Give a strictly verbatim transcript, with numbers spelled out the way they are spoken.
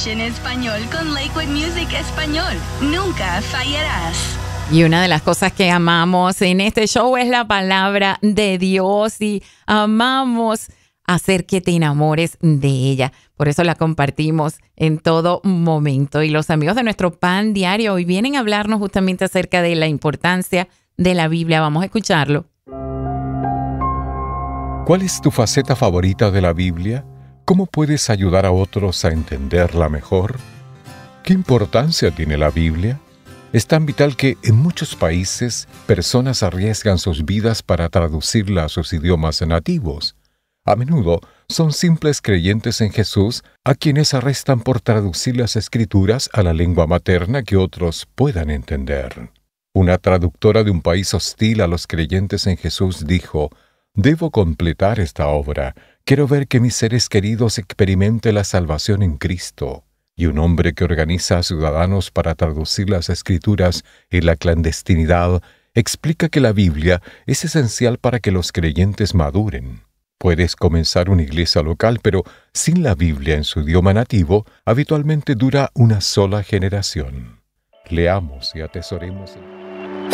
en español con Lakewood Music Español. Nunca fallarás. Y una de las cosas que amamos en este show es la palabra de Dios y amamos hacer que te enamores de ella. Por eso la compartimos en todo momento. Y los amigos de nuestro Pan Diario hoy vienen a hablarnos justamente acerca de la importancia de la Biblia. Vamos a escucharlo. ¿Cuál es tu faceta favorita de la Biblia? ¿Cómo puedes ayudar a otros a entenderla mejor? ¿Qué importancia tiene la Biblia? Es tan vital que en muchos países personas arriesgan sus vidas para traducirla a sus idiomas nativos. A menudo son simples creyentes en Jesús a quienes arrestan por traducir las Escrituras a la lengua materna que otros puedan entender. Una traductora de un país hostil a los creyentes en Jesús dijo: «Debo completar esta obra. Quiero ver que mis seres queridos experimenten la salvación en Cristo». Y un hombre que organiza a ciudadanos para traducir las Escrituras en la clandestinidad explica que la Biblia es esencial para que los creyentes maduren. Puedes comenzar una iglesia local, pero sin la Biblia en su idioma nativo, habitualmente dura una sola generación. Leamos y atesoremos el